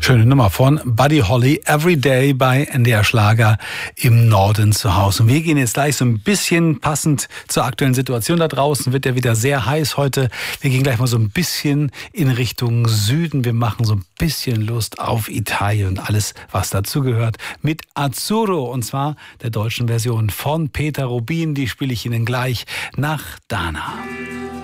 Schöne Nummer von Buddy Holly, Everyday bei NDR Schlager im Norden zu Hause. Und wir gehen jetzt gleich so ein bisschen passend zur aktuellen Situation da draußen. Wird ja wieder sehr heiß heute. Wir gehen gleich mal so ein bisschen in Richtung Süden. Wir machen so ein bisschen Lust auf Italien und alles, was dazugehört. Mit Azzurro, und zwar der deutschen Version von Peter Rubin. Die spiele ich Ihnen gleich nach Dana.